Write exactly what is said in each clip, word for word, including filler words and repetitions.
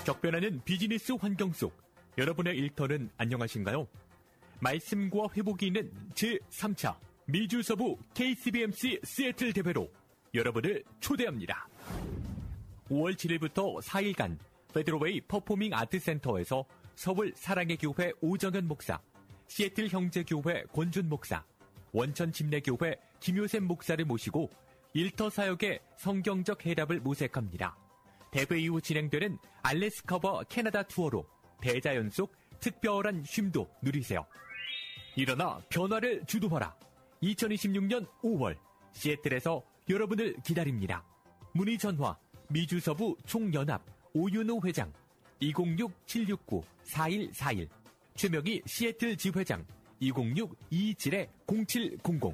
격변하는 비즈니스 환경 속 여러분의 일터는 안녕하신가요? 말씀과 회복이 있는 제삼 차 미주서부 케이씨비엠씨 시애틀 대회로 여러분을 초대합니다. 오월 칠일부터 사일간 페드로웨이 퍼포밍 아트센터에서 서울 사랑의 교회 오정현 목사, 시애틀 형제교회 권준 목사, 원천 침례교회 김효샘 목사를 모시고 일터 사역의 성경적 해답을 모색합니다. 대회 이후 진행되는 알래스커버 캐나다 투어로 대자연속 특별한 쉼도 누리세요. 일어나 변화를 주도하라. 이천이십육년 오월 시애틀에서 여러분을 기다립니다. 문의 전화 미주서부 총연합 오윤호 회장 이공육 칠육구 사일사일, 최명희 시애틀 지회장 이공육 이이칠 공칠공공.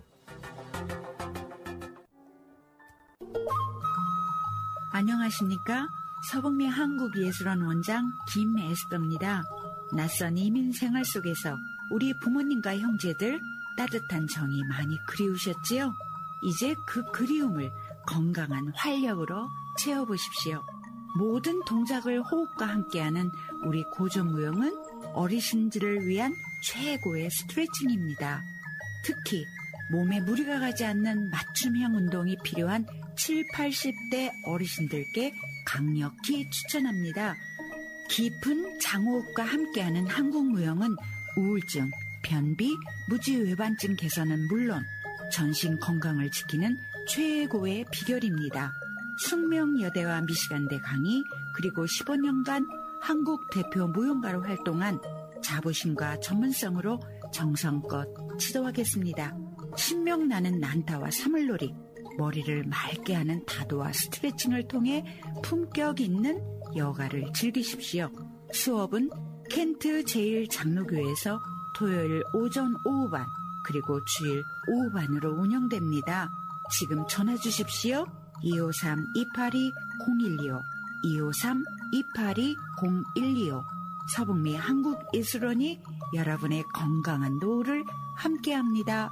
안녕하십니까? 서북미 한국예술원 원장 김에스더입니다. 낯선 이민 생활 속에서 우리 부모님과 형제들 따뜻한 정이 많이 그리우셨지요? 이제 그 그리움을 건강한 활력으로 채워보십시오. 모든 동작을 호흡과 함께하는 우리 고전무용은 어르신들을 위한 최고의 스트레칭입니다. 특히 몸에 무리가 가지 않는 맞춤형 운동이 필요한 칠, 팔십대 어르신들께 강력히 추천합니다. 깊은 장호흡과 함께하는 한국무용은 우울증, 변비, 무지외반증 개선은 물론 전신 건강을 지키는 최고의 비결입니다. 숙명여대와 미시간대 강의, 그리고 십오년간 한국 대표 무용가로 활동한 자부심과 전문성으로 정성껏 지도하겠습니다. 신명나는 난타와 사물놀이, 머리를 맑게 하는 다도와 스트레칭을 통해 품격 있는 여가를 즐기십시오. 수업은 켄트 제일 장로교회에서 토요일 오전 오후반, 그리고 주일 오후반으로 운영됩니다. 지금 전화 주십시오. 이오삼 이팔이 공일이오, 이오삼 이팔이 공일이오. 서북미 한국예술원이 여러분의 건강한 노후를 함께합니다.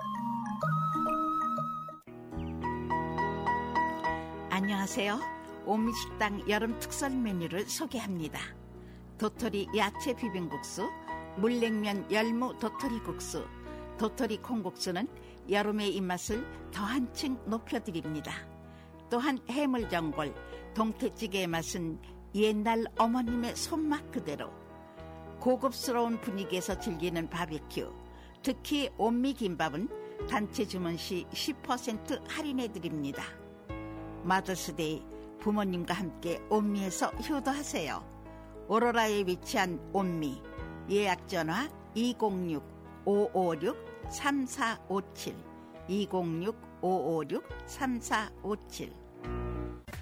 안녕하세요. 오미식당 여름 특설 메뉴를 소개합니다. 도토리 야채 비빔국수, 물냉면 열무 도토리국수, 도토리 콩국수는 여름의 입맛을 더 한층 높여드립니다. 또한 해물전골, 동태찌개의 맛은 옛날 어머님의 손맛 그대로. 고급스러운 분위기에서 즐기는 바비큐, 특히 온미김밥은 단체 주문 시 십 퍼센트 할인해드립니다. 마더스데이, 부모님과 함께 온미에서 효도하세요. 오로라에 위치한 온미, 예약전화 이공육 오오육 삼사오칠, 이공육 오오육 삼사오칠.